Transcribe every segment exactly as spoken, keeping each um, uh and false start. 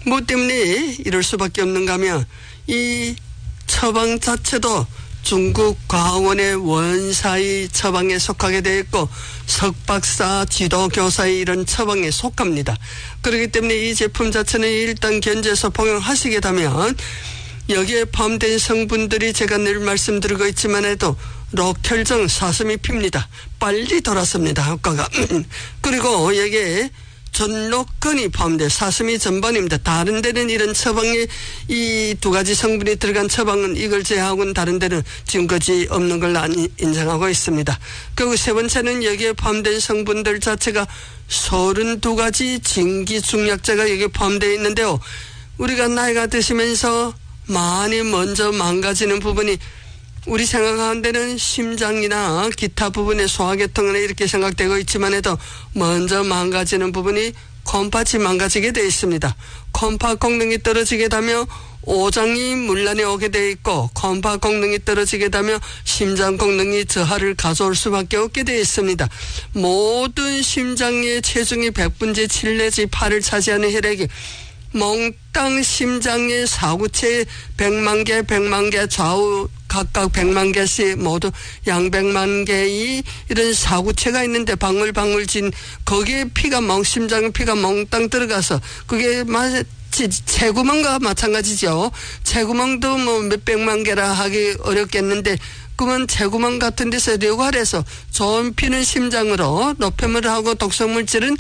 뭐 때문에 이럴 수밖에 없는가 하면 이 처방 자체도 중국 과학원의 원사의 처방에 속하게 되어 있고 석박사 지도교사의 이런 처방에 속합니다. 그렇기 때문에 이 제품 자체는 일단 견제해서 복용하시게 되면 여기에 포함된 성분들이 제가 늘 말씀드리고 있지만 해도 록혈정 사슴이 핍니다. 빨리 돌았습니다. 효과가. 그리고 여기에 전록근이 포함돼 사슴이 전반입니다. 다른 데는 이런 처방에 이 두 가지 성분이 들어간 처방은 이걸 제외하고는 다른 데는 지금까지 없는 걸 인정하고 있습니다. 그리고 세 번째는 여기에 포함된 성분들 자체가 서른두 가지 진기중약제가 여기에 포함되어 있는데요. 우리가 나이가 드시면서 많이 먼저 망가지는 부분이 우리 생각하는 데는 심장이나 기타 부분의 소화계통이나 이렇게 생각되고 있지만 해도 먼저 망가지는 부분이 콩팥이 망가지게 되어 있습니다. 콩팥功능이 떨어지게 되면 오장이 문란에 오게 되어 있고 콩팥功능이 떨어지게 되면 심장功능이 저하를 가져올 수밖에 없게 되어 있습니다. 모든 심장의 체중이 백분의 칠 내지 팔을 차지하는 혈액이 몽땅 심장의 사구체 백만 개, 백만 개 좌우 각각 백만 개씩 모두 양백만 개의 이런 사구체가 있는데 방울방울 진 거기에 피가 멍 심장의 피가 몽땅 들어가서 그게 마치 체구멍과 마찬가지죠. 체구멍도 뭐 몇백만 개라 하기 어렵겠는데 그러면 체구멍 같은 데서 뇌괄해서 좋은 피는 심장으로 노폐물을 하고 독성물질은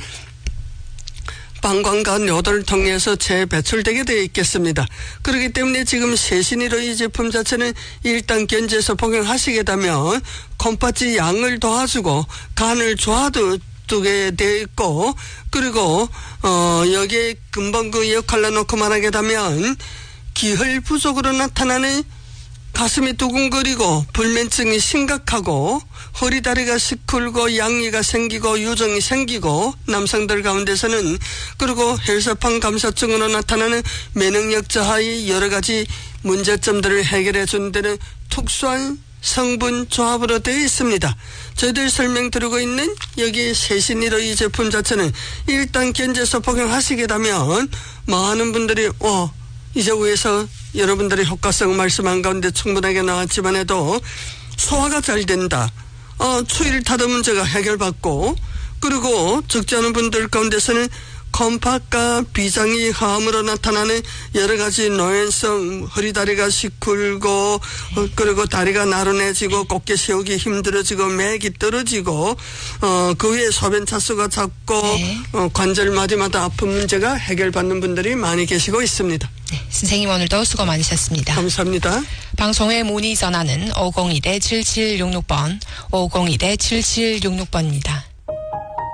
방광과 뇨도를 통해서 재배출되게 되어 있겠습니다. 그렇기 때문에 지금 세신이로 이 제품 자체는 일단 견제해서 복용하시게 되면 콩팥이 양을 도와주고 간을 좋아두게 되어 있고 그리고 어 여기에 금방 그 역할로 놓고 말하게 되면 기혈 부족으로 나타나는 가슴이 두근거리고 불면증이 심각하고 허리다리가 시큰고 양리가 생기고 유정이 생기고 남성들 가운데서는 그리고 혈소판 감소증으로 나타나는 면역력 저하의 여러 가지 문제점들을 해결해 주는 데는 특수한 성분 조합으로 되어 있습니다. 저희들 설명드리고 있는 여기 세신이로 이 제품 자체는 일단 견제해서 복용하시게 되면 많은 분들이 어 이제 위에서 여러분들의 효과성 말씀한 가운데 충분하게 나왔지만 해도 소화가 잘 된다. 어, 추위를 타던 문제가 해결받고 그리고 적지 않은 분들 가운데서는 콩팥과 비장이 화음으로 나타나는 여러 가지 노연성, 허리다리가 시큰고 어, 그리고 다리가 나른해지고 곱게 세우기 힘들어지고 맥이 떨어지고 어, 그 위에 소변 차수가 작고 네. 어, 관절 마디마다 아픈 문제가 해결받는 분들이 많이 계시고 있습니다. 네, 선생님 오늘도 수고 많으셨습니다. 감사합니다. 방송의 문의 전화는 오공일 칠칠육육 번 오공일 칠칠육육 번입니다.